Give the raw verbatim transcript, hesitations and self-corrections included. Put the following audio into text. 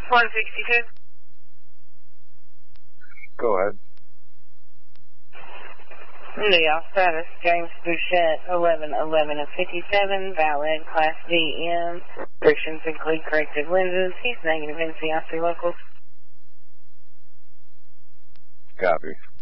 one sixty-two. Go ahead. Neil status, James Bouchette, eleven eleven of fifty-seven, valid, Class D M. Restrictions include corrected lenses. He's negative N C I C locals. Copy.